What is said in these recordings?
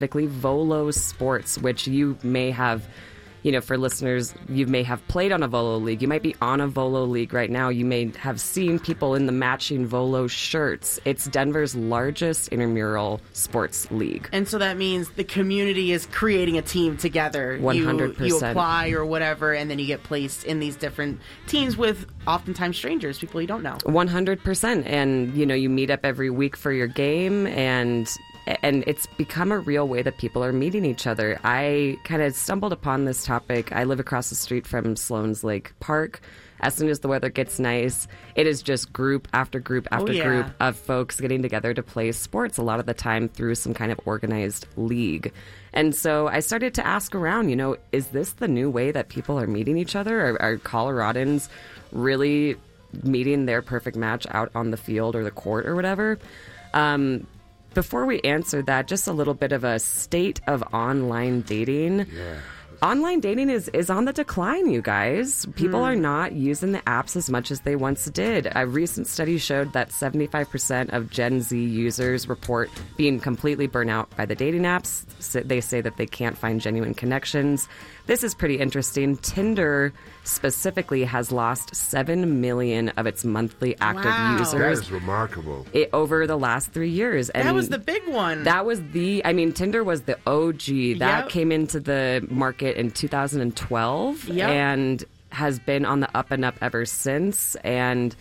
specifically Volo Sports, which you may have, for listeners, you may have played on a Volo league. You might be on a Volo league right now. You may have seen people in the matching Volo shirts. It's Denver's largest intramural sports league. And so that means the community is creating a team together. 100%. You apply or whatever, and then you get placed in these different teams with oftentimes strangers, people you don't know. 100%. And, you meet up every week for your game, and it's become a real way that people are meeting each other. I kind of stumbled upon this topic. I live across the street from Sloan's Lake Park. As soon as the weather gets nice, it is just group after group after group of folks getting together to play sports, a lot of the time through some kind of organized league. And so I started to ask around, is this the new way that people are meeting each other? Are Coloradans really meeting their perfect match out on the field or the court or whatever? Before we answer that, just a little bit of a state of online dating. Yeah. Online dating is on the decline, you guys. People are not using the apps as much as they once did. A recent study showed that 75% of Gen Z users report being completely burnt out by the dating apps. They say that they can't find genuine connections. This is pretty interesting. Tinder specifically has lost 7 million of its monthly active users. That is remarkable. Over the last 3 years. And that was the big one. That was Tinder was the OG. That came into the market in 2012 and has been on the up and up ever since. And,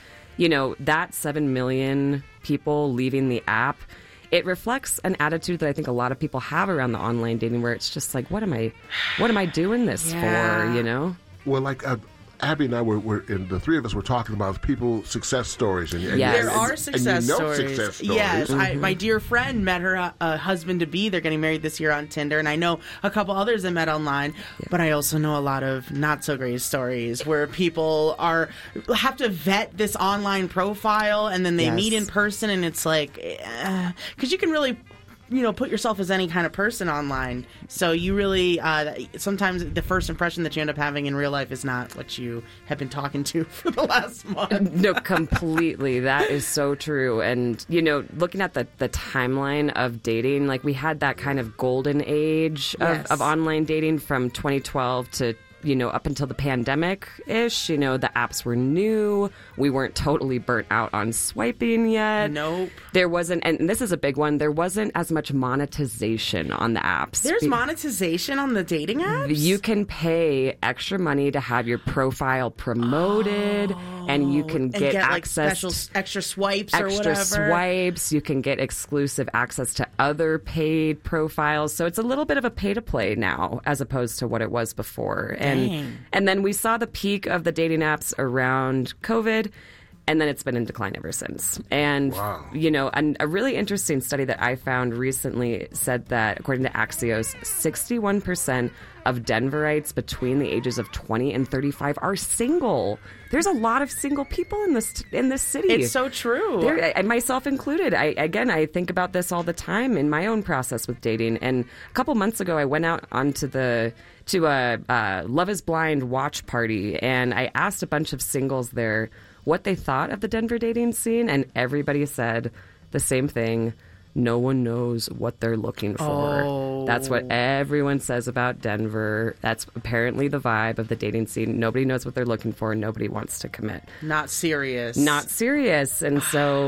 that 7 million people leaving the app, it reflects an attitude that I think a lot of people have around the online dating, where it's just like, what am I doing this for, Well, like Abby and I were and the three of us were talking about success stories. And yes. There are success stories. Success stories. Yes, my dear friend met her husband-to-be. They're getting married this year on Tinder, and I know a couple others that met online. Yeah. But I also know a lot of not-so-great stories where people have to vet this online profile, and then they meet in person, and it's like, because you can really put yourself as any kind of person online. So you really, sometimes the first impression that you end up having in real life is not what you have been talking to for the last month. No, completely. That is so true. And, looking at the timeline of dating, like we had that kind of golden age of online dating from 2012 to up until the pandemic-ish, the apps were new. We weren't totally burnt out on swiping yet. Nope. There wasn't, and this is a big one, there wasn't as much monetization on the apps. There's monetization on the dating apps? You can pay extra money to have your profile promoted, and you can get access, like special extra swipes or whatever. Extra swipes. You can get exclusive access to other paid profiles. So it's a little bit of a pay-to-play now, as opposed to what it was before. And then we saw the peak of the dating apps around COVID, and then it's been in decline ever since. And, a really interesting study that I found recently said that, according to Axios, 61% of Denverites between the ages of 20 and 35 are single. There's a lot of single people in this city. It's so true. Myself included. I think about this all the time in my own process with dating. And a couple months ago, I went out to a Love is Blind watch party, and I asked a bunch of singles there what they thought of the Denver dating scene, and everybody said the same thing. No one knows what they're looking for. Oh. That's what everyone says about Denver. That's apparently the vibe of the dating scene. Nobody knows what they're looking for, and nobody wants to commit. Not serious. And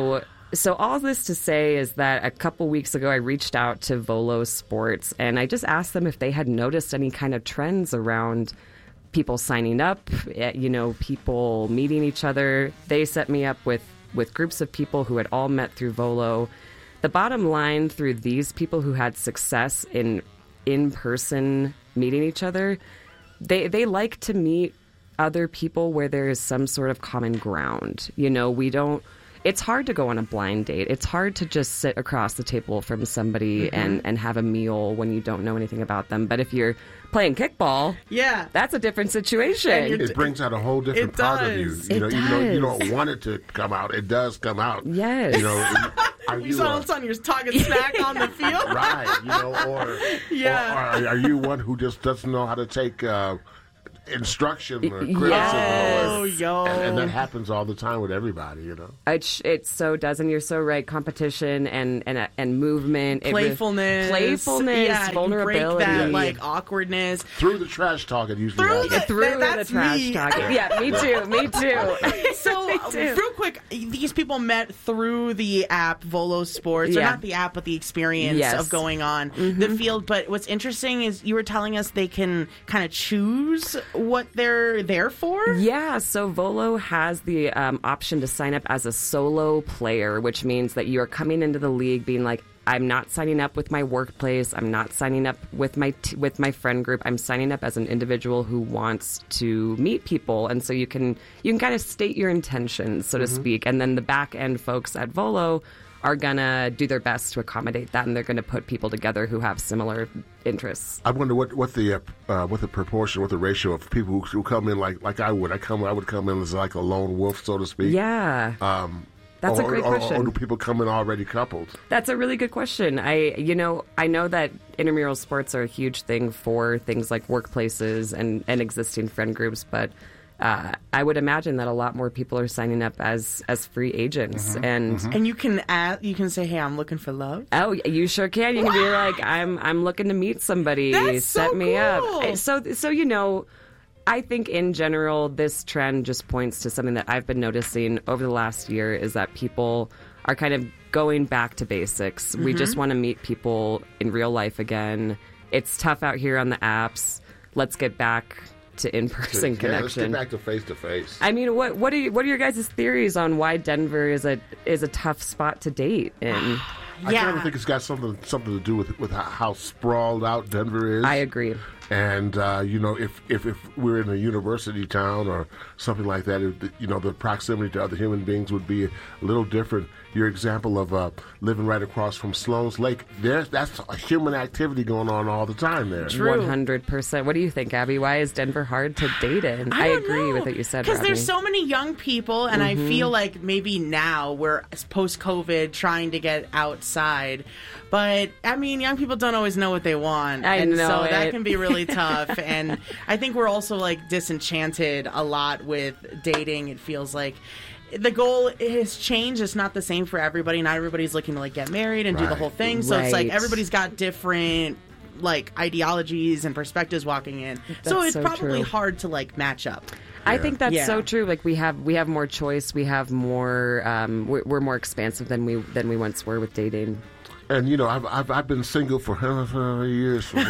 so all this to say is that a couple weeks ago, I reached out to Volo Sports, and I just asked them if they had noticed any kind of trends around people signing up, people meeting each other. They set me up with groups of people who had all met through Volo. The bottom line, through these people who had success in person meeting each other, they like to meet other people where there is some sort of common ground. It's hard to go on a blind date. It's hard to just sit across the table from somebody and have a meal when you don't know anything about them. But if you're playing kickball, that's a different situation. It brings out a whole different part of you. Even though you don't want it to come out, it does come out. Yes. You saw what's on your target snack on the field. Right. Or are you one who just doesn't know how to take instruction or criticism. Yes. And that happens all the time with everybody, It so does, and you're so right. Competition and movement, playfulness, vulnerability, break that awkwardness through the trash talk. It usually happens. Through the trash talk. Yeah, me too. So real quick, these people met through the app Volo Sports, or not the app, but the experience of going on the field. But what's interesting is you were telling us they can kind of choose what they're there for. Yeah, so Volo has the option to sign up as a solo player, which means that you are coming into the league being like, I'm not signing up with my workplace. I'm not signing up with my friend group. I'm signing up as an individual who wants to meet people, and so you can kind of state your intentions, so to speak. And then the back end folks at Volo are gonna do their best to accommodate that, and they're gonna put people together who have similar interests. I wonder what the proportion, what the ratio of people who come in like I would. I would come in as like a lone wolf, so to speak. Yeah. That's a great question. Or do people come in already coupled? That's a really good question. I know that intramural sports are a huge thing for things like workplaces and existing friend groups, but I would imagine that a lot more people are signing up as free agents, and you can say, "Hey, I'm looking for love." Oh, you sure can. You can be like, "I'm looking to meet somebody. That's Set me cool. up." So I think in general, this trend just points to something that I've been noticing over the last year is that people are kind of going back to basics. We just want to meet people in real life again. It's tough out here on the apps. Let's get back to in-person connection. Let's get back to face-to-face. I mean, what are your guys' theories on why Denver is a tough spot to date in? I kind of think it's got something to do with how sprawled out Denver is. I agree. And if we're in a university town or something like that, the proximity to other human beings would be a little different. Your example of living right across from Sloan's Lake, that's a human activity going on all the time there. True. 100%. What do you think, Abby? Why is Denver hard to date in? I agree with what you said, because Rodney. there's so many young people, and I feel like maybe now we're post-COVID trying to get outside. But, I mean, young people don't always know what they want. So that can be really tough. And I think we're also, disenchanted a lot with dating. It feels like the goal has changed. It's not the same for everybody. Not everybody's looking to, get married and do the whole thing. So it's like everybody's got different, ideologies and perspectives walking in. So it's probably hard to, match up. I think that's so true. We have more choice. We have more. We're more expansive than we once were with dating. And I've been single for years, for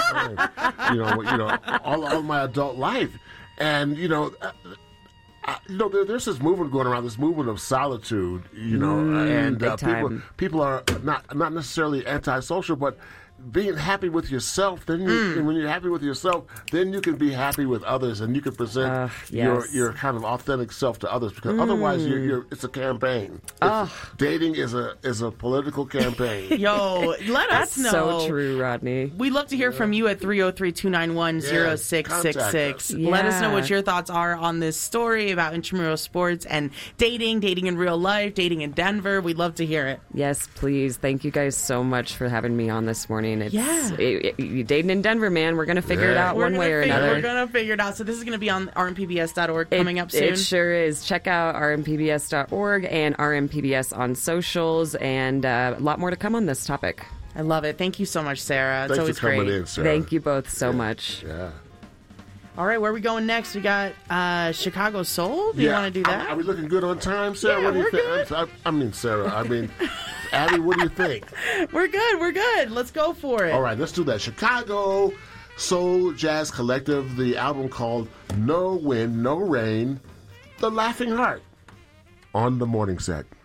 all my adult life, and there's this movement going around, this movement of solitude, and people are not necessarily antisocial, but being happy with yourself. Then when you're happy with yourself, then you can be happy with others, and you can present your kind of authentic self to others. Because otherwise, it's a campaign. Dating is a political campaign. Yo, let us know. So true, Rodney. We'd love to hear from you at 303-291-0666. Let us know what your thoughts are on this story about intramural sports and dating in real life, dating in Denver. We'd love to hear it. Yes, please. Thank you guys so much for having me on this morning. You dating in Denver, man. We're going to figure it out one way or another. We're going to figure it out. So this is going to be on rmpbs.org coming up soon. It sure is. Check out rmpbs.org and rmpbs on socials, and a lot more to come on this topic. I love it. Thank you so much, Sarah. Thanks it's always for coming great. in, Sarah. Thank you both so much. Yeah. All right, where are we going next? We got Chicago Soul. Do you want to do that? Are we looking good on time, Sarah? Yeah, what do you we're think? Sarah. Abby, what do you think? We're good. Let's go for it. All right, let's do that. Chicago Soul Jazz Collective, the album called No Wind, No Rain, The Laughing Heart, on the morning set.